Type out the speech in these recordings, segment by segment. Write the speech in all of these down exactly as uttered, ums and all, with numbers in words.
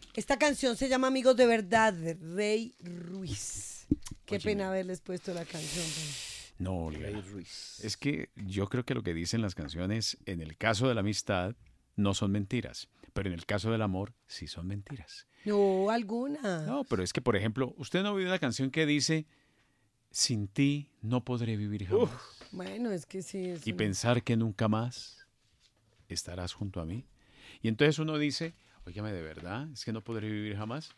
Esta canción se llama Amigos de Verdad, de Rey Ruiz. Qué Oye, pena haberles puesto la canción. No, Olga. Es que yo creo que lo que dicen las canciones, en el caso de la amistad, no son mentiras. Pero en el caso del amor, sí son mentiras. No, alguna. No, pero es que, por ejemplo, usted no ha oído una canción que dice, sin ti no podré vivir jamás. Uf, bueno, es que sí. Y pensar que nunca más estarás junto a mí. Y entonces uno dice, óigame, ¿de verdad? ¿Es que no podré vivir jamás?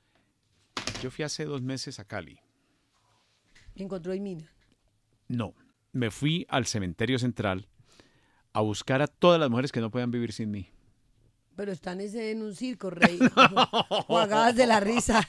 Yo fui hace dos meses a Cali. ¿Encontró a Mina? No, me fui al cementerio central a buscar a todas las mujeres que no puedan vivir sin mí. Pero están ese en un circo, Rey. Jugadas de la risa.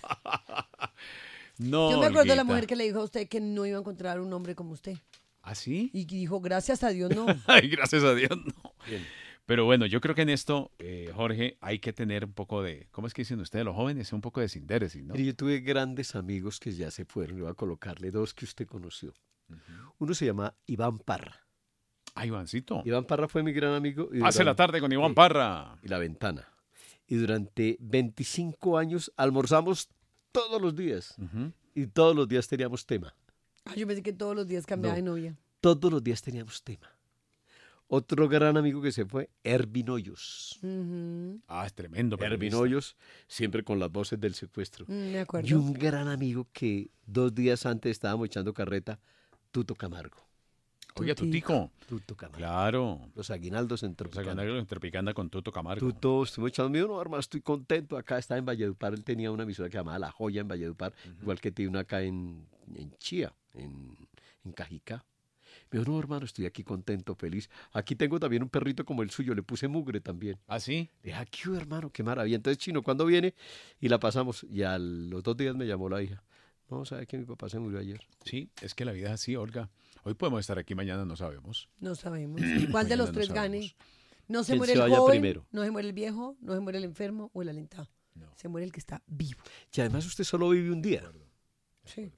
No, Yo me acuerdo Olguita. de la mujer que le dijo a usted que no iba a encontrar un hombre como usted. ¿Ah, sí? Y dijo, gracias a Dios, no. Ay, gracias a Dios, no. Bien. Pero bueno, yo creo que en esto, eh, Jorge, hay que tener un poco de, ¿cómo es que dicen ustedes los jóvenes? Un poco de sindéresis, ¿no? Mire, yo tuve grandes amigos que ya se fueron. Le voy a colocarle dos que usted conoció. Uh-huh. Uno se llama Iván Parra. Ah, Ivancito. Iván Parra fue mi gran amigo. Y Hace durante, la tarde con Iván Parra. Y La Ventana. Y durante veinticinco años almorzamos todos los días. Uh-huh. Y todos los días teníamos tema. Ah, yo pensé que todos los días cambiaba no, de novia. Todos los días teníamos tema. Otro gran amigo que se fue, Ervin Hoyos. Uh-huh. Ah, es tremendo. Ervin Hoyos, siempre con las voces del secuestro. Mm, me acuerdo. Y un gran amigo que dos días antes estábamos echando carreta, Tuto Camargo. Oye, Tutico. Tuto Camargo. Claro. Los aguinaldos en Tropicana. Los aguinaldos en Tropicana con Tuto Camargo. Tuto, estuvimos echando, mío, no, hermano, estoy contento. Acá está en Valledupar, él tenía una emisora que se llamaba La Joya en Valledupar, uh-huh. igual que tiene una acá en, en Chía, en, en Cajicá. Me dijo, no, hermano, estoy aquí contento, feliz. Aquí tengo también un perrito como el suyo, le puse mugre también. ¿Ah, sí? Le dije, aquí, hermano, qué maravilla. Entonces, Chino, ¿cuándo viene? Y la pasamos. Y a los dos días me llamó la hija. No, ¿sabe que mi papá se murió ayer? Sí, es que la vida es así, Olga. Hoy podemos estar aquí, mañana no sabemos. No sabemos. ¿Cuál de los tres no gane? No se muere se el joven, primero? No se muere el viejo, no se muere el enfermo o el alentado. No. Se muere el que está vivo. Y además usted solo vive un día. Sí.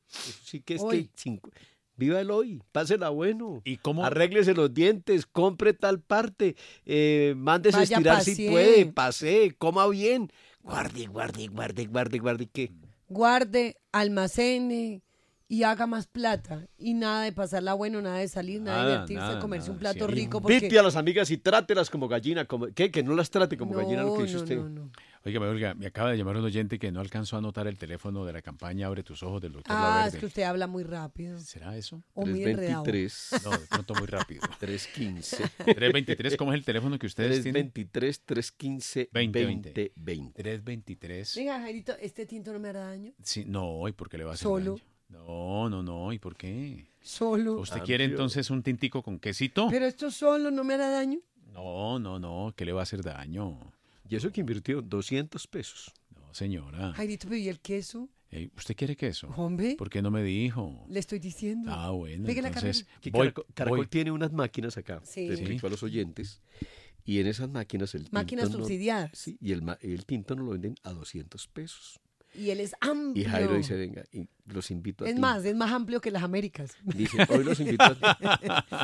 Sí que es hoy. que... Cinco... Viva el hoy, pásela bueno, ¿Y cómo? Arréglese los dientes, compre tal parte, eh, mándese Vaya, estirar pasee. si puede, pasee, coma bien, guarde, guarde, guarde, guarde, guarde, ¿qué? Guarde, almacene y haga más plata. Y nada de pasarla bueno, nada de salir, nada, Nada, de divertirse, nada, comerse nada, un plato sí. rico. Invite Porque... a las amigas y trátelas como gallina, como, ¿qué? Que no las trate como no, gallina, lo que dice no, usted. No, no. Oiga, Olga, me acaba de llamar un oyente que no alcanzó a anotar el teléfono de la campaña Abre tus ojos del doctor Ah, Laverde. es que usted habla muy rápido. ¿Será eso? O muy enredado. tres veintitrés. No, de pronto muy rápido. tres quince. tres veintitrés, ¿cómo es el teléfono que ustedes tres tienen? veintitrés, tres quince, veinte, veinte. tres veintitrés. Venga, Jairito, ¿este tinto no me hará daño? Sí, no, ¿y por qué le va a hacer Solo. daño? No, no, no, ¿y por qué? Solo. ¿Usted Ah, quiere Dios. entonces un tintico con quesito? Pero esto solo no me hará daño. No, no, no, ¿qué le va a hacer daño? Y eso que invirtió doscientos pesos. No, señora. Jairito, ¿pero y el queso? Ey, ¿usted quiere queso? Hombre, ¿Por qué no me dijo? le estoy diciendo. Ah, bueno, Pegue la entonces Que voy, Caracol, Caracol voy. tiene unas máquinas acá, Sí. le explico a los oyentes, y en esas máquinas el Máquinas tinto no- subsidiadas. sí, y el, ma- el tinto nos lo venden a doscientos pesos. Y él es amplio. Y Jairo dice, venga, y los invito a Es ti. más, es más amplio que las Américas. Dice, hoy los invito a ti.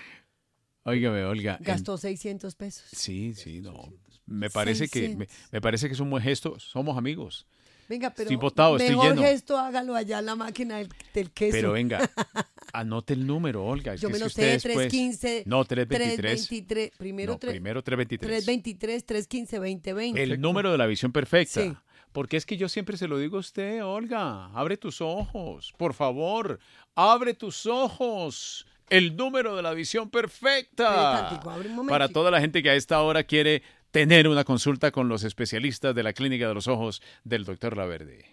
Óigame, Olga. en- Gastó seiscientos pesos. Sí, sí, no. Me parece que me, me parece que es un buen gesto. Somos amigos. Venga, pero Estoy botado, estoy mejor lleno. gesto hágalo allá en la máquina del, del queso. Pero venga, anote el número, Olga. Yo que me si lo usted sé, después- tres quince. No, tres veintitrés. tres veintitrés. Primero, No, tres- primero tres veintitrés. tres veintitrés, tres quince, veinte veinte. El número de la visión perfecta. Sí. Porque es que yo siempre se lo digo a usted, Olga. Abre tus ojos, por favor. Abre tus ojos. El número de la visión perfecta. Espere tantico, abre un momentico. Para toda la gente que a esta hora quiere tener una consulta con los especialistas de la Clínica de los Ojos del doctor Laverde.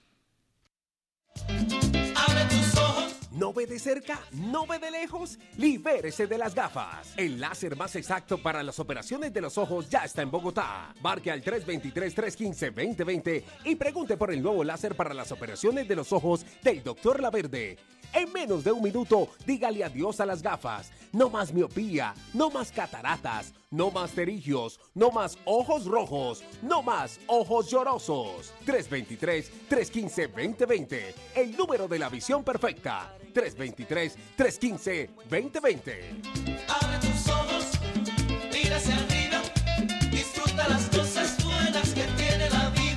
Abre tus ojos. No ve de cerca, no ve de lejos. Libérese de las gafas. El láser más exacto para las operaciones de los ojos ya está en Bogotá. Marque al tres veintitrés, tres quince, veinte veinte y pregunte por el nuevo láser para las operaciones de los ojos del doctor Laverde. En menos de un minuto, dígale adiós a las gafas. No más miopía, no más cataratas, no más terigios, no más ojos rojos, no más ojos llorosos. tres veintitrés, tres quince, veinte veinte. El número de la visión perfecta. tres veintitrés, tres quince, veinte veinte. Abre tus ojos, mira hacia arriba, disfruta las cosas buenas que tiene la vida.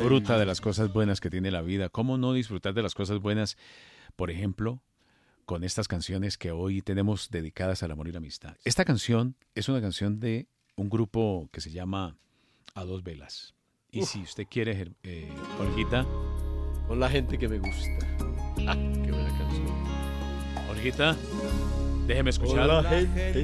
disfruta de las cosas buenas que tiene la vida. ¿Cómo no disfrutar de las cosas buenas? Por ejemplo, con estas canciones que hoy tenemos dedicadas al amor y la amistad. Esta canción es una canción de un grupo que se llama A Dos Velas. Y Uf. si usted quiere, eh, Olguita. Con la gente que me gusta. Ah, qué buena canción. Olguita, déjeme escuchar. Con la gente